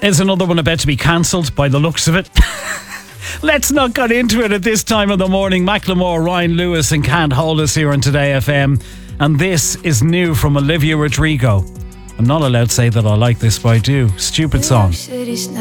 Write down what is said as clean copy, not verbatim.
Is another one about to be cancelled by the looks of it. Let's not get into it at this time of the morning. Macklemore, Ryan Lewis and Can't Hold Us here on Today FM. And this is new from Olivia Rodrigo. I'm not allowed to say that I like this, but I do. Stupid song.